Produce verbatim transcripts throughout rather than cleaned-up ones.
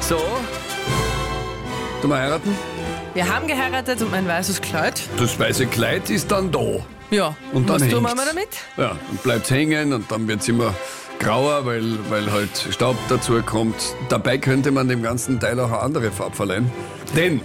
So, du mal heiraten? Wir haben geheiratet und mein weißes Kleid. Das weiße Kleid ist dann da. Ja, Und dann was tun wir hängt's. mal damit? Ja, dann bleibt's hängen und dann wird's immer grauer, weil, weil halt Staub dazu kommt. Dabei könnte man dem ganzen Teil auch eine andere Farbe verleihen. Denn,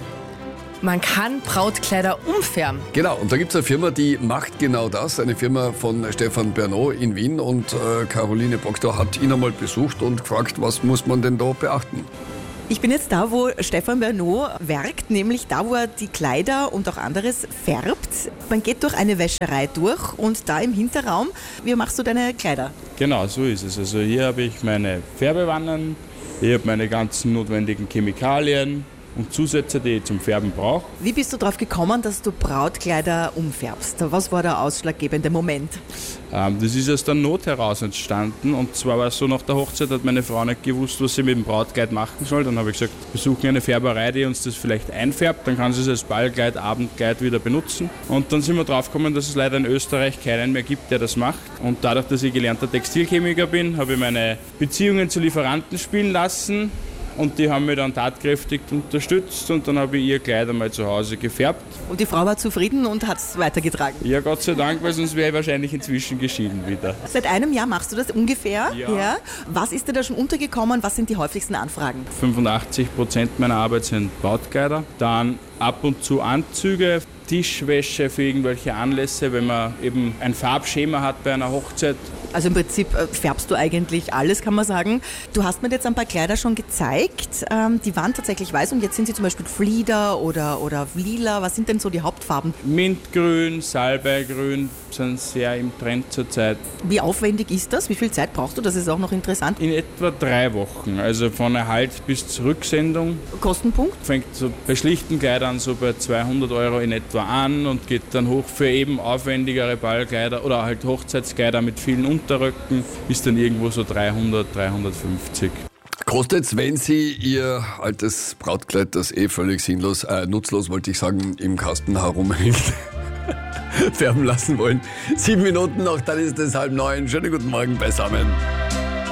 Man kann Brautkleider umfärben. genau, und da gibt's eine Firma, die macht genau das. Eine Firma von Stefan Bernot in Wien. Und äh, Caroline Proctor hat ihn einmal besucht und gefragt, was muss man denn da beachten? Ich bin jetzt da, wo Stefan Bernot werkt, nämlich da, wo er die Kleider und auch anderes färbt. Man geht durch eine Wäscherei durch und da im Hinterraum, wie machst du deine Kleider? Genau, so ist es. Also hier habe ich meine Färbewannen, ich habe meine ganzen notwendigen Chemikalien und Zusätze, die ich zum Färben brauche. Wie bist du darauf gekommen, dass du Brautkleider umfärbst? Was war der ausschlaggebende Moment? Ähm, das ist aus der Not heraus entstanden, und zwar war es so, nach der Hochzeit hat meine Frau nicht gewusst, was sie mit dem Brautkleid machen soll. Dann habe ich gesagt, wir suchen eine Färberei, die uns das vielleicht einfärbt, dann kann sie es als Ballkleid, Abendkleid wieder benutzen. Und dann sind wir drauf gekommen, dass es leider in Österreich keinen mehr gibt, der das macht. Und dadurch, dass ich gelernter Textilchemiker bin, habe ich meine Beziehungen zu Lieferanten spielen lassen. Und die haben mich dann tatkräftig unterstützt, und dann habe ich ihr Kleid einmal zu Hause gefärbt. Und die Frau war zufrieden und hat es weitergetragen. Ja, Gott sei Dank, weil sonst wäre ich wahrscheinlich inzwischen geschieden wieder. Seit einem Jahr machst du das ungefähr? Ja. Was ist dir da schon untergekommen? Was sind die häufigsten Anfragen? fünfundachtzig Prozent meiner Arbeit sind Brautkleider. Dann ab und zu Anzüge, Tischwäsche für irgendwelche Anlässe, wenn man eben ein Farbschema hat bei einer Hochzeit. Also im Prinzip äh, färbst du eigentlich alles, kann man sagen. Du hast mir jetzt ein paar Kleider schon gezeigt. Ähm, die waren tatsächlich weiß und jetzt sind sie zum Beispiel Flieder oder, oder lila. Was sind denn so die Hauptfarben? Mintgrün, Salbeigrün sind sehr im Trend zurzeit. Wie aufwendig ist das? Wie viel Zeit brauchst du? Das ist auch noch interessant. In etwa drei Wochen, also von Erhalt bis zur Rücksendung. Kostenpunkt? Fängt so bei schlichten Kleidern so bei zweihundert Euro in etwa an und geht dann hoch für eben aufwendigere Ballkleider oder halt Hochzeitskleider mit vielen Unterröcken, ist dann irgendwo so dreihundert, dreihundertfünfzig. Kostet's, wenn Sie Ihr altes Brautkleid, das eh völlig sinnlos, äh, nutzlos, wollte ich sagen, im Kasten herumhängt, färben lassen wollen? Sieben Minuten noch, dann ist es halb neun. Schönen guten Morgen beisammen.